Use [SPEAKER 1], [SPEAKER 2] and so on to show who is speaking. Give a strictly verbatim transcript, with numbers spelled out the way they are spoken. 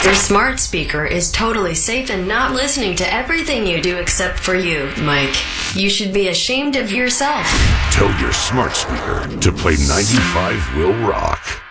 [SPEAKER 1] Your smart speaker is totally safe and not listening to everything you do except for you, Mike. You should be ashamed of yourself.
[SPEAKER 2] Tell your smart speaker to play ninety-five will rock.